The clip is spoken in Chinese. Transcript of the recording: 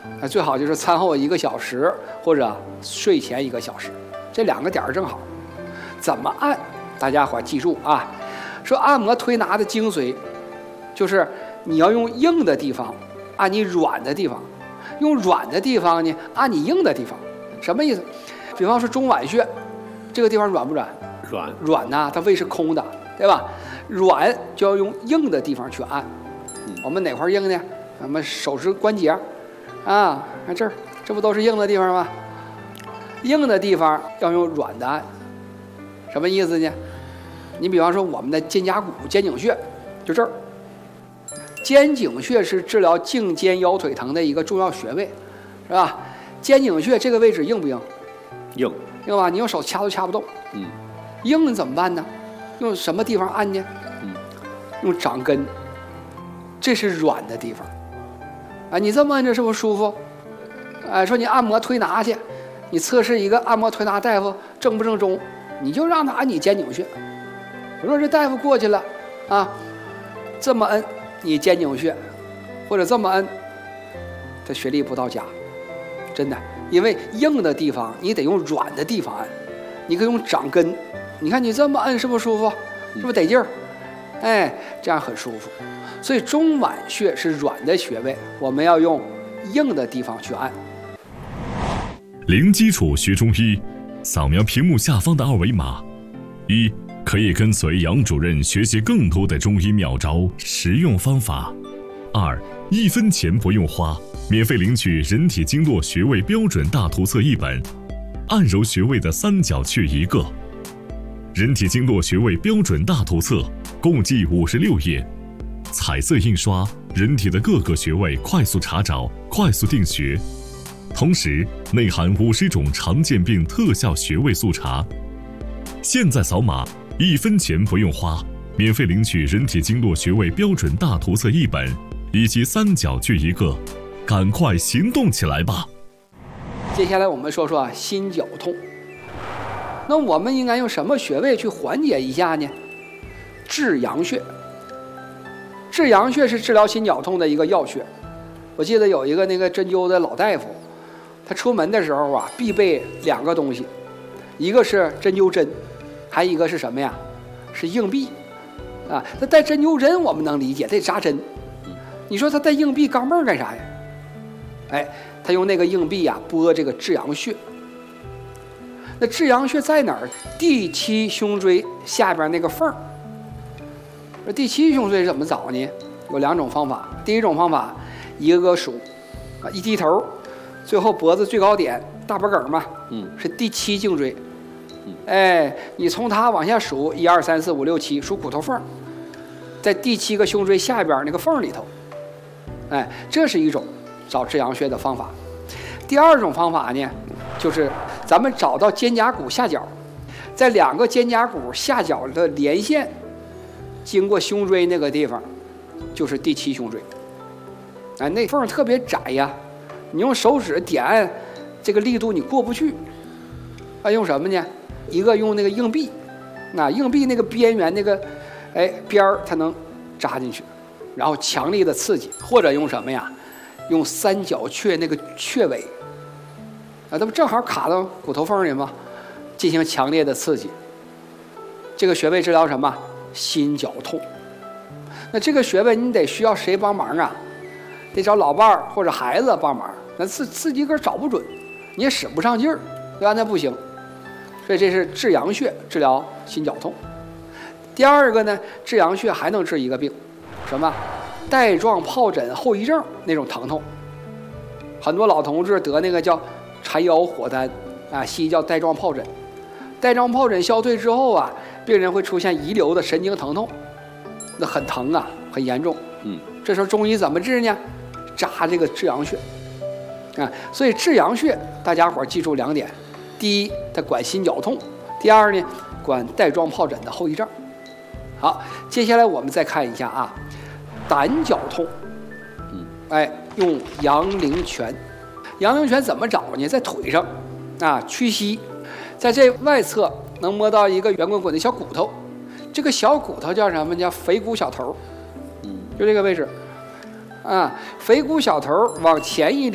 最好就是餐后1个小时或者睡前1个小时，这2个点正好。怎么按？大家伙记住啊，说按摩推拿的精髓就是你要用硬的地方按你软的地方，用软的地方呢按你硬的地方。什么意思？比方说中脘穴这个地方软不软？软呐，它胃是空的，对吧？软就要用硬的地方去按。我们哪块硬呢？我们手指关节啊，看这儿，这不都是硬的地方吗？硬的地方要用软的按。什么意思呢？你比方说我们的肩胛骨、肩颈穴，就这儿。肩颈穴是治疗颈肩腰腿疼的一个重要穴位，是吧？肩颈穴这个位置硬不硬？ 硬吧？你用手掐都掐不动。硬怎么办呢？用什么地方按呢？用掌根，这是软的地方。啊，你这么按着是不是舒服？哎，说你按摩推拿去，你测试一个按摩推拿大夫正不正宗，你就让他按你肩颈穴。如果这大夫过去了，啊，这么摁你肩颈穴，或者这么摁，他穴力不到家，真的，因为硬的地方你得用软的地方按，你可以用掌根。你看你这么按是不是舒服？是不是得劲儿？哎，这样很舒服。所以中脘穴是软的穴位，我们要用硬的地方去按。 零基础学中医，扫描屏幕下方的2维码。1. 可以跟随杨主任学习更多的中医妙招、实用方法。2. 1分钱不用花，免费领取人体经络穴位标准大图册1本，按揉穴位的三角穴1个。人体经络穴位标准大图册共计56页，彩色印刷，人体的各个穴位快速查找、快速定穴，同时内含50种常见病特效穴位速查。现在扫码，1分钱不用花，免费领取人体经络穴位标准大图册1本，以及三角穴1个，赶快行动起来吧！ 接下来我们说说心绞痛。那我们应该用什么穴位去缓解一下呢？至阳穴。至阳穴是治疗心绞痛的一个要穴。我记得有一个那个针灸的老大夫，他出门的时候啊，必备2个东西，一个是针灸针，还一个是什么呀？是硬币啊。他带针灸针我们能理解，得扎针。你说他带硬币钢镚干啥呀？哎，他用那个硬币啊拨这个至阳穴。那至阳穴在哪儿？第7胸椎下边那个缝儿。第7胸椎怎么找呢？有2种方法。第一种方法，一个个数，啊，一低头，最后脖子最高点大脖梗嘛，是第7颈椎。哎，你从它往下数，1、2、3、4、5、6、7，数骨头缝，在第7个胸椎下边那个缝里头。哎，这是一种找至阳穴的方法。第2种方法呢，就是咱们找到肩胛骨下角，在2个肩胛骨下角的连线，经过胸椎那个地方，就是第7胸椎。哎，那缝特别窄呀，你用手指点按，这个力度你过不去。啊，用什么呢？一个用那个硬币，那硬币那个边缘那个，哎边儿它能扎进去，然后强力的刺激，或者用什么呀？用三角穴那个穴位。啊，它不正好卡到骨头缝里吗？进行强烈的刺激。这个穴位治疗什么？心绞痛。那这个穴位你得需要谁帮忙啊？得找老伴儿或者孩子帮忙。那自己个儿找不准，你也使不上劲儿，对吧？那不行。所以这是至阳穴治疗心绞痛。第2个呢，至阳穴还能治一个病，什么？带状疱疹后遗症那种疼痛。很多老同志得那个叫缠腰火丹啊，西医叫带状疱疹。带状疱疹消退之后啊，病人会出现遗留的神经疼痛，那很疼啊，很严重。这时候中医怎么治呢？扎这个至阳穴啊。所以至阳穴大家伙记住2点：第一，它管心绞痛；第2呢，管带状疱疹的后遗症。好，接下来我们再看一下啊，胆绞痛。哎，用阳陵泉。阳陵泉怎么找呢？在腿上啊，屈膝，在这外侧能摸到一个圆滚滚的小骨头，这个小骨头叫什么？叫腓骨小头。就这个位置啊，腓骨小头往前一